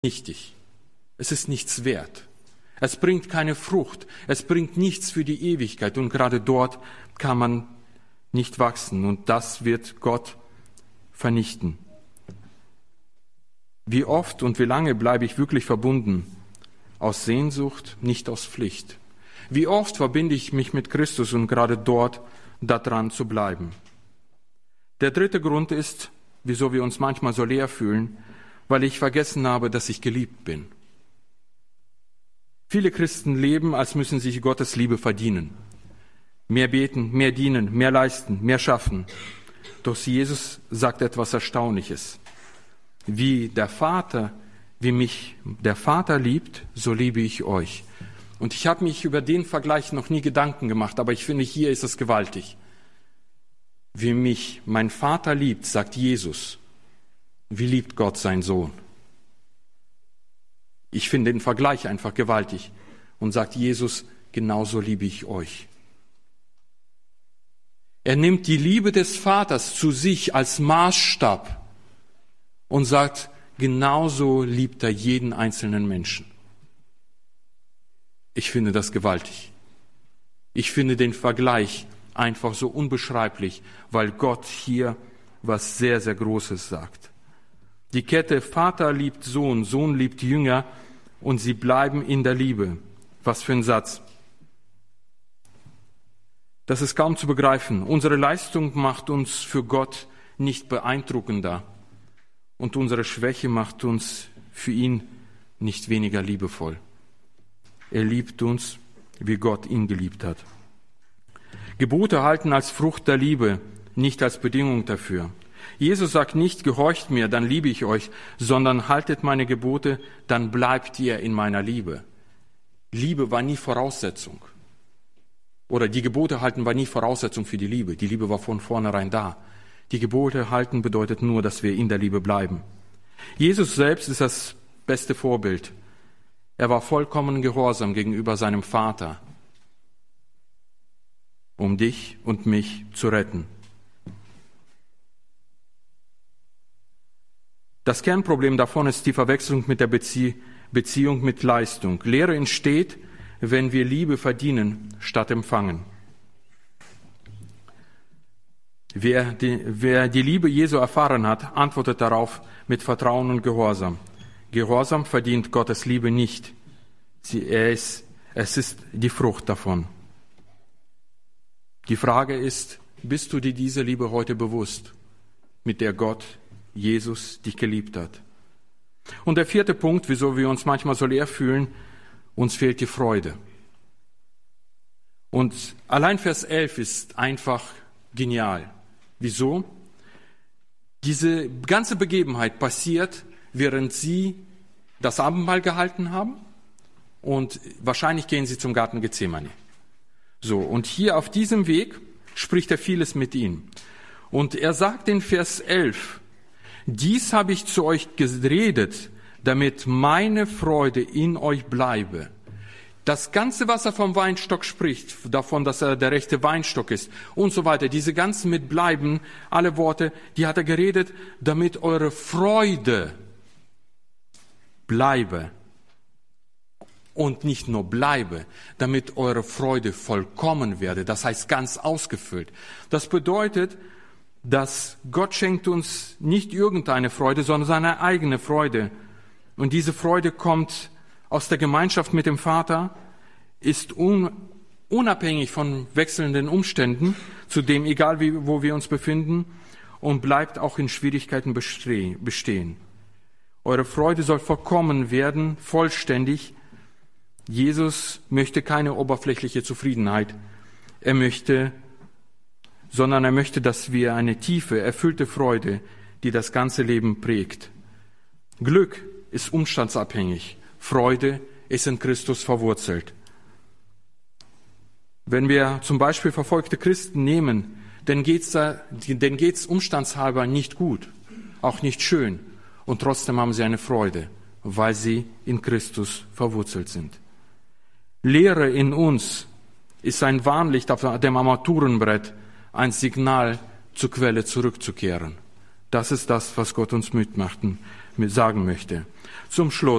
nichtig. Es ist nichts wert. Es bringt keine Frucht. Es bringt nichts für die Ewigkeit. Und gerade dort kann man nicht wachsen. Und das wird Gott vernichten. Wie oft und wie lange bleibe ich wirklich verbunden? Aus Sehnsucht, nicht aus Pflicht. Wie oft verbinde ich mich mit Christus und gerade dort daran zu bleiben? Der dritte Grund ist, wieso wir uns manchmal so leer fühlen, weil ich vergessen habe, dass ich geliebt bin. Viele Christen leben, als müssen sie Gottes Liebe verdienen. Mehr beten, mehr dienen, mehr leisten, mehr schaffen. Doch Jesus sagt etwas Erstaunliches. Wie mich der Vater liebt, so liebe ich euch. Und ich habe mich über den Vergleich noch nie Gedanken gemacht, aber ich finde, hier ist es gewaltig. Wie mich mein Vater liebt, sagt Jesus, wie liebt Gott seinen Sohn? Ich finde den Vergleich einfach gewaltig und sagt Jesus, genauso liebe ich euch. Er nimmt die Liebe des Vaters zu sich als Maßstab und sagt, genauso liebt er jeden einzelnen Menschen. Ich finde das gewaltig. Ich finde den Vergleich einfach so unbeschreiblich, weil Gott hier was sehr, sehr Großes sagt. Die Kette Vater liebt Sohn, Sohn liebt Jünger und sie bleiben in der Liebe. Was für ein Satz. Das ist kaum zu begreifen. Unsere Leistung macht uns für Gott nicht beeindruckender und unsere Schwäche macht uns für ihn nicht weniger liebevoll. Er liebt uns, wie Gott ihn geliebt hat. Gebote halten als Frucht der Liebe, nicht als Bedingung dafür. Jesus sagt nicht, gehorcht mir, dann liebe ich euch, sondern haltet meine Gebote, dann bleibt ihr in meiner Liebe. Liebe war nie Voraussetzung. Oder die Gebote halten war nie Voraussetzung für die Liebe. Die Liebe war von vornherein da. Die Gebote halten bedeutet nur, dass wir in der Liebe bleiben. Jesus selbst ist das beste Vorbild. Er war vollkommen gehorsam gegenüber seinem Vater, um dich und mich zu retten. Das Kernproblem davon ist die Verwechslung mit der Beziehung mit Leistung. Lehre entsteht, wenn wir Liebe verdienen, statt empfangen. Wer die Liebe Jesu erfahren hat, antwortet darauf mit Vertrauen und Gehorsam. Gehorsam verdient Gottes Liebe nicht. Es ist die Frucht davon. Die Frage ist, bist du dir dieser Liebe heute bewusst, mit der Gott, Jesus, dich geliebt hat? Und der vierte Punkt, wieso wir uns manchmal so leer fühlen, uns fehlt die Freude. Und allein Vers 11 ist einfach genial. Wieso? Diese ganze Begebenheit passiert, während sie das Abendmahl gehalten haben und wahrscheinlich gehen sie zum Garten Gethsemane. So, und hier auf diesem Weg spricht er vieles mit ihnen. Und er sagt in Vers 11, dies habe ich zu euch geredet, damit meine Freude in euch bleibe. Das Ganze, was er vom Weinstock spricht, davon, dass er der rechte Weinstock ist und so weiter, diese ganzen mit bleiben, alle Worte, die hat er geredet, damit eure Freude bleibe. Und nicht nur bleibe, damit eure Freude vollkommen werde, das heißt ganz ausgefüllt. Das bedeutet, dass Gott schenkt uns nicht irgendeine Freude, sondern seine eigene Freude. Und diese Freude kommt aus der Gemeinschaft mit dem Vater, ist unabhängig von wechselnden Umständen, zudem egal wo wir uns befinden, und bleibt auch in Schwierigkeiten bestehen. Eure Freude soll vollkommen werden, vollständig. Jesus möchte keine oberflächliche Zufriedenheit. Er möchte, dass wir eine tiefe, erfüllte Freude, die das ganze Leben prägt. Glück ist umstandsabhängig. Freude ist in Christus verwurzelt. Wenn wir zum Beispiel verfolgte Christen nehmen, denen geht's umstandshalber nicht gut, auch nicht schön, und trotzdem haben sie eine Freude, weil sie in Christus verwurzelt sind. Lehre in uns ist ein Warnlicht auf dem Armaturenbrett, ein Signal, zur Quelle zurückzukehren. Das ist das, was Gott uns sagen möchte. Zum Schluss.